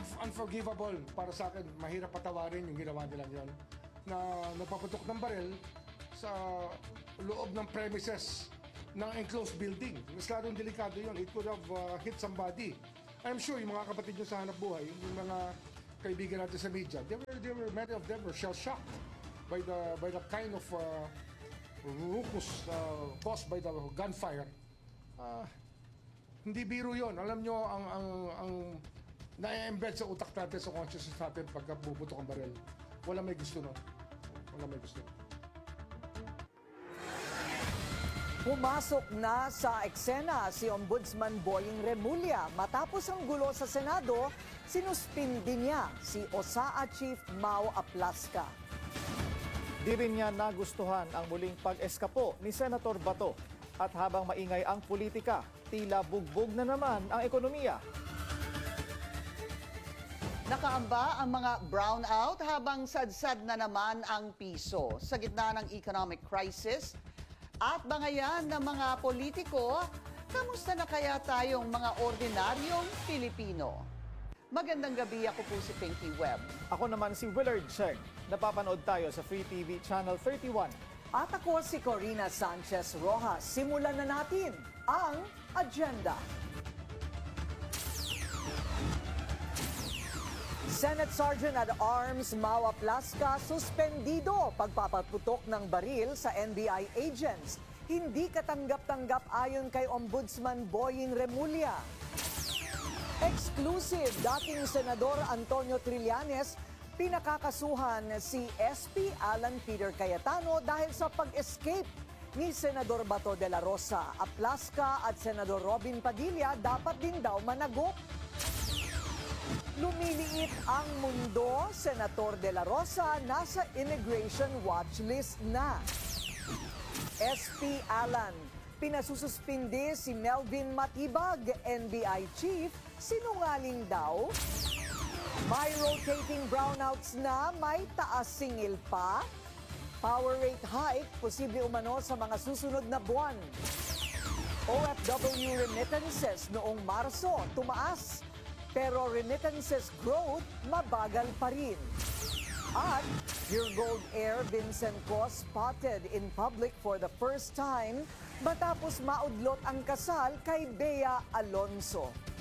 unforgivable para sa akin. Mahirap patawarin yung ginawa nilang yon na napaputok ng baril sa loob ng premises ng enclosed building. Mas lalong delikado yun. It could have hit somebody. I'm sure yung mga kapatid nyo sa hanap buhay, yung mga kaibigan natin sa media, many of them were shell-shocked by the kind of ruckus caused by the gunfire. Hindi biro yon. Alam nyo, ang na-embed sa utak natin, sa consciousness natin pagka bubutok ang baril. Wala may gusto nun. Wala may gusto. Pumasok na sa eksena si Ombudsman Boying Remulla. Matapos ang gulo sa Senado, sinuspindi niya si OSAA Chief Mau Aplasca. Di rin niya nagustuhan ang muling pag-eskapo ni Senator Bato. At habang maingay ang politika, tila bugbog na naman ang ekonomiya. Nakaamba ang mga brownout habang sadsad na naman ang piso. Sa gitna ng economic crisis at bangayan ng mga politiko, kamusta na kaya tayong mga ordinaryong Pilipino? Magandang gabi, ako po si Pinky Webb. Ako naman si Willard Cheng. Napapanood tayo sa Free TV Channel 31. At ako si Corina Sanchez Rojas. Simulan na natin ang agenda. Senate Sergeant at Arms Mau Aplasca suspendido pagpapaputok ng baril sa NBI agents. Hindi katanggap-tanggap ayon kay Ombudsman Boying Remulla. Exclusive, dating Senador Antonio Trillanes pinakakasuhan si SP Alan Peter Cayetano dahil sa pag-escape ni Senador Bato de la Rosa. Aplasca at Senador Robin Padilla dapat din daw managok. Lumiliit ang mundo, Senator de la Rosa nasa immigration watch list na. SP Alan, pinasususpindi si Melvin Matibag, NBI Chief, sinungaling daw. May rotating brownouts na, may taas singil pa. Power rate hike, posible umano sa mga susunod na buwan. OFW remittances noong Marso, tumaas. Pero remittances growth, mabagal pa rin. At Pure Gold heir Vincent Cos spotted in public for the first time matapos maudlot ang kasal kay Bea Alonso.